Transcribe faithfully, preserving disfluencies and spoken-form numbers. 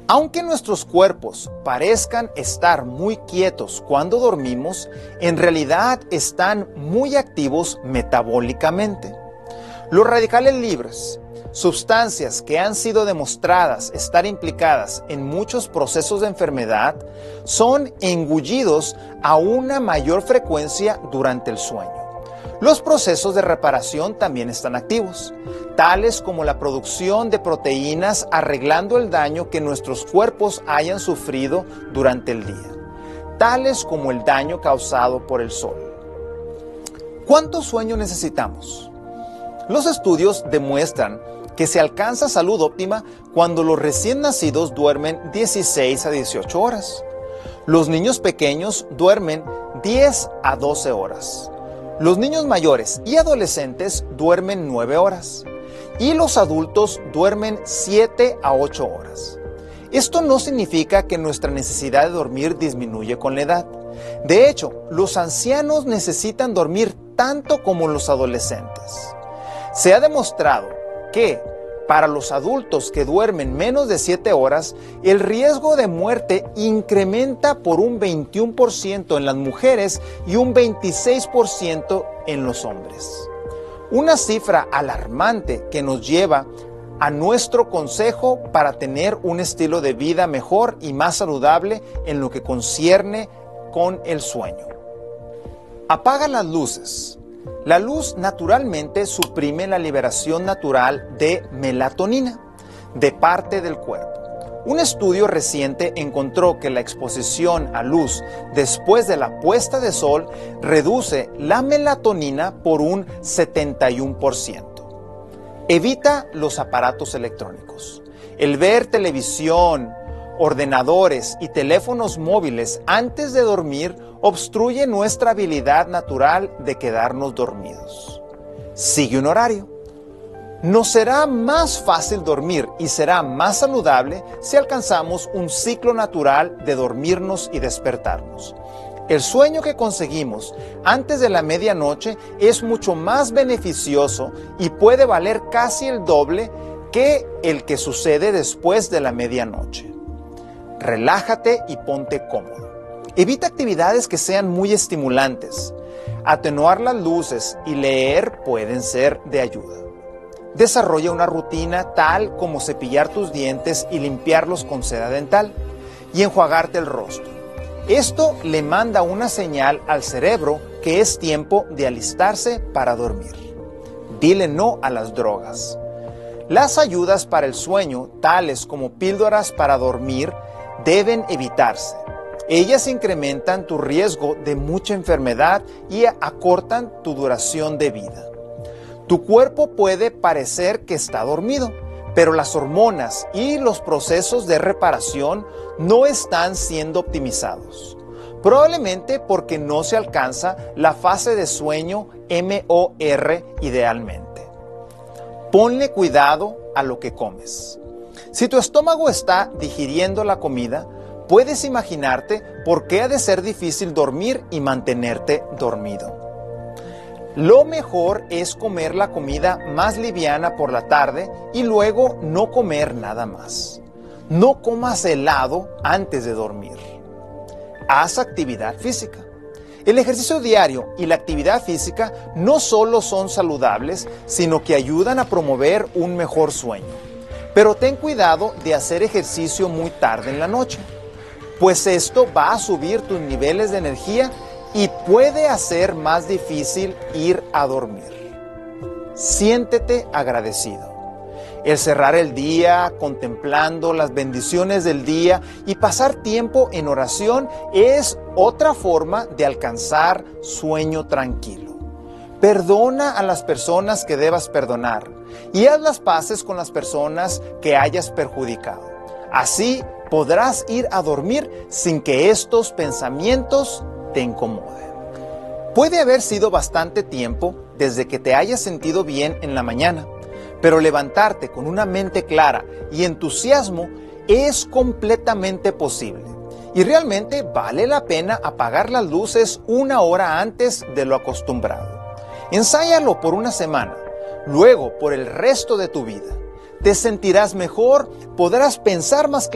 Aunque nuestros cuerpos parezcan estar muy quietos cuando dormimos, en realidad están muy activos metabólicamente. Los radicales libres, sustancias que han sido demostradas estar implicadas en muchos procesos de enfermedad, son engullidos a una mayor frecuencia durante el sueño. Los procesos de reparación también están activos, tales como la producción de proteínas arreglando el daño que nuestros cuerpos hayan sufrido durante el día, tales como el daño causado por el sol. ¿Cuánto sueño necesitamos? Los estudios demuestran que se alcanza salud óptima cuando los recién nacidos duermen dieciséis a dieciocho horas. Los niños pequeños duermen diez a doce horas. Los niños mayores y adolescentes duermen nueve horas y los adultos duermen siete a ocho horas. Esto no significa que nuestra necesidad de dormir disminuye con la edad. De hecho, los ancianos necesitan dormir tanto como los adolescentes. Se ha demostrado que para los adultos que duermen menos de siete horas, el riesgo de muerte incrementa por un veintiuno por ciento en las mujeres y un veintiséis por ciento en los hombres. Una cifra alarmante que nos lleva a nuestro consejo para tener un estilo de vida mejor y más saludable en lo que concierne con el sueño. Apaga las luces. La luz naturalmente suprime la liberación natural de melatonina de parte del cuerpo. Un estudio reciente encontró que la exposición a luz después de la puesta de sol reduce la melatonina por un setenta y uno por ciento. Evita los aparatos electrónicos. El ver televisión, ordenadores y teléfonos móviles antes de dormir obstruye nuestra habilidad natural de quedarnos dormidos. Sigue un horario. Nos será más fácil dormir y será más saludable si alcanzamos un ciclo natural de dormirnos y despertarnos. El sueño que conseguimos antes de la medianoche es mucho más beneficioso y puede valer casi el doble que el que sucede después de la medianoche. Relájate y ponte cómodo. Evita actividades que sean muy estimulantes. Atenuar las luces y leer pueden ser de ayuda. Desarrolla una rutina tal como cepillar tus dientes y limpiarlos con seda dental y enjuagarte el rostro. Esto le manda una señal al cerebro que es tiempo de alistarse para dormir. Dile no a las drogas. Las ayudas para el sueño, tales como píldoras para dormir, deben evitarse. Ellas incrementan tu riesgo de mucha enfermedad y acortan tu duración de vida. Tu cuerpo puede parecer que está dormido, pero las hormonas y los procesos de reparación no están siendo optimizados. Probablemente porque no se alcanza la fase de sueño M O R idealmente. Ponle cuidado a lo que comes. Si tu estómago está digiriendo la comida, puedes imaginarte por qué ha de ser difícil dormir y mantenerte dormido. Lo mejor es comer la comida más liviana por la tarde y luego no comer nada más. No comas helado antes de dormir. Haz actividad física. El ejercicio diario y la actividad física no solo son saludables, sino que ayudan a promover un mejor sueño. Pero ten cuidado de hacer ejercicio muy tarde en la noche, pues esto va a subir tus niveles de energía y puede hacer más difícil ir a dormir. Siéntete agradecido. El cerrar el día contemplando las bendiciones del día y pasar tiempo en oración es otra forma de alcanzar sueño tranquilo. Perdona a las personas que debas perdonar y haz las paces con las personas que hayas perjudicado. Así podrás ir a dormir sin que estos pensamientos te incomoden. Puede haber sido bastante tiempo desde que te hayas sentido bien en la mañana, pero levantarte con una mente clara y entusiasmo es completamente posible. Y realmente vale la pena apagar las luces una hora antes de lo acostumbrado. Ensáyalo por una semana, luego por el resto de tu vida. Te sentirás mejor, podrás pensar más claramente.